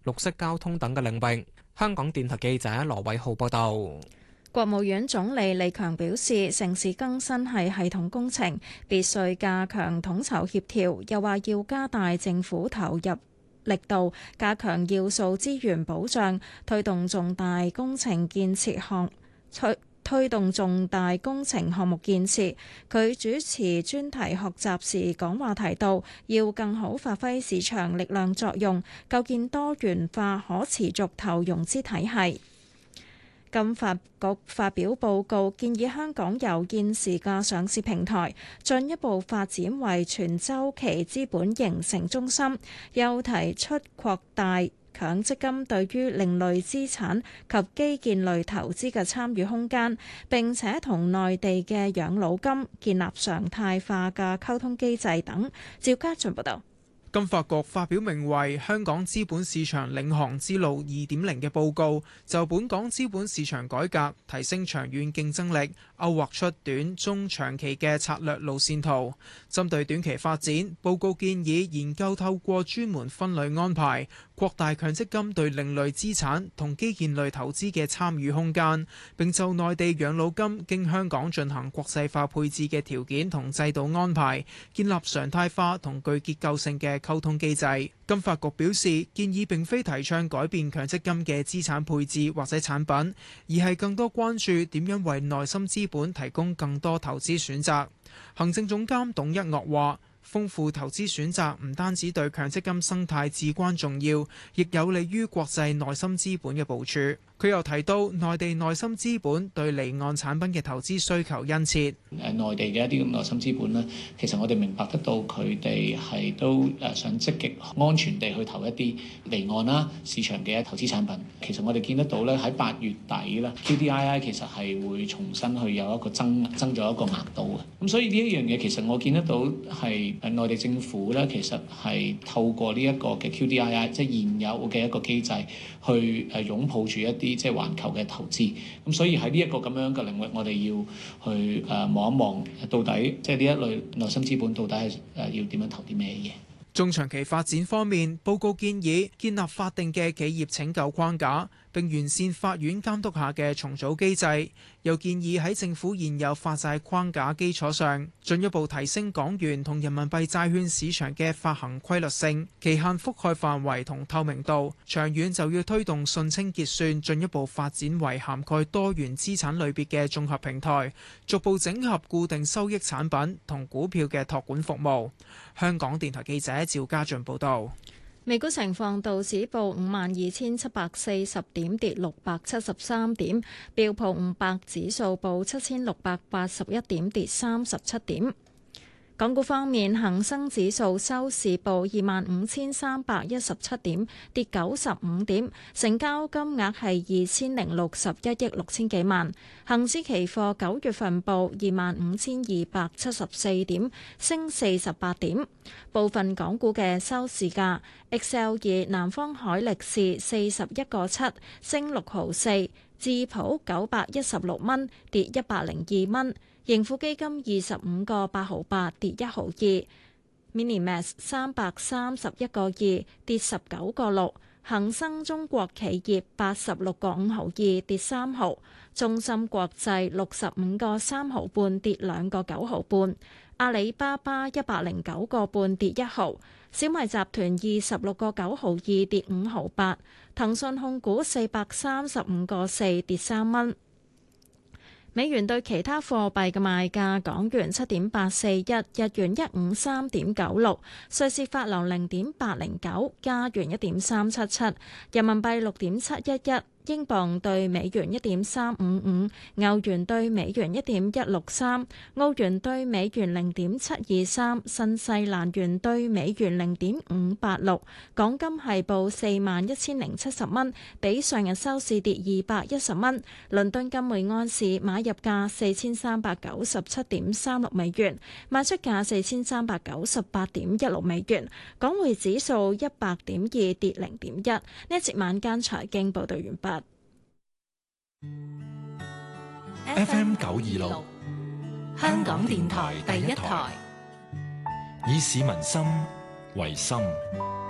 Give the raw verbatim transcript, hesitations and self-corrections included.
綠色交通等嘅領域。香港電台記者羅偉浩報道。 國務院總理李強表示，城市更新係系統工程，必須加強統籌協調，又話要加大政府投入力度，加強要素資源保障，推動重大工程建設項推推動重大工程項目建設。佢主持專題學習時講話提到，要更好發揮市場力量作用，構建多元化可持續投融資體系。金發局發表報告，建議香港由現時嘅上市平台進一步發展為全周期資本形成中心，又提出擴大強積金對於另類資產及基建類投資嘅參與空間，並且同內地嘅養老金建立常態化嘅溝通機制等。趙家俊報道。 金發局發表名為《香港資本市場領航之路二點零》嘅報告，就本港資本市場改革、提升長遠競爭力，勾畫出短、中、長期嘅策略路線圖。針對短期發展，報告建議研究透過專門分類安排，擴大強積金對另類資產同基建類投資嘅參與空間，並就內地養老金經香港進行國際化配置嘅條件同制度安排，建立常態化同具結構性嘅溝通機制。金發局表示，建議並非提倡改變強積金嘅資產配置或者產品，而係更多關注點樣為內心資本提供更多投資選擇。行政總監董一岳話，豐富投資選擇唔單止對強積金生態至關重要，亦有利於國際內心資本嘅部署。佢又提到，內地內心資本對離岸產品嘅投資需求殷切。 誒內地嘅一啲內心資本呢，其實我哋明白得到佢哋係都誒想積極安全地去投一啲離岸啦市場嘅投資產品。其實我哋見得到咧，喺八月底咧 ，Q D I I 其實係會重新去有一個增增咗一個額度嘅。咁所以呢一樣嘢其實我見得到係誒內地政府咧，其實係透過呢一個嘅 Q D I I， 即係現有嘅一個機制去誒擁抱住一啲即係環球嘅投資。咁所以喺呢一個咁樣嘅領域，我哋要去誒望一望到底即係呢一類內心資本到底係誒要點樣投啲咩嘢。 中長期發展方面，報告建議建立法定嘅企業拯救框架，並完善法院監督下嘅重組機制。又建議喺政府現有發債框架基礎上，進一步提升港元同人民幣債券市場嘅發行規律性、期限覆蓋範圍同透明度。長遠就要推動順清結算進一步發展為涵蓋多元資產類別嘅綜合平台，逐步整合固定收益產品同股票嘅託管服務。香港電台記者趙家俊報道。 美股情況，道指報五萬二千七百四十點，跌六百七十三點；標普五百指數報七千六百八十一點，跌三十七點。港股方面，恒生指數收市報二萬五千三百一十七點，跌九十五點，成交金額係二千零六十一億六千幾萬。恒指期貨九月份報二萬五千二百七十四點，升四十八點。部分港股嘅收市價 ，X L 二南方海力士四十一個七，升六毫四；智普九百一十六蚊，跌一百零二蚊。盈富基金二十五個八毫八，跌一毫二。Minimax 三百三十一個二，跌十九個六。恒生中國企業八十六個五毫二，跌三毫。中芯國際六十五個三毫半，跌兩個九毫半。阿里巴巴一百零九個半，跌一毫。小米集團二十六個九毫二，跌五毫八。騰訊控股四百三十五個四，跌三蚊。美元對其他貨幣嘅賣價：港元七點八四一，日元一五三點九六，瑞士法郎零點八零九，加元一點三七七，人民幣六點七一一。英鎊對美元一點三五五，歐元對美元一點一六三，澳元對美元零點七二三，新西蘭元對美元零點五八六。港金係報四萬一千零七十蚊，比上日收市跌二百一十蚊。倫敦金每安士買入價四千三百九十七點三六美元，賣出價四千三百九十八點一六美元。港匯指數一百點二，跌零點一。呢一節晚間財經報道完畢。 F M 九二六，香港電台第一台，以市民心為心。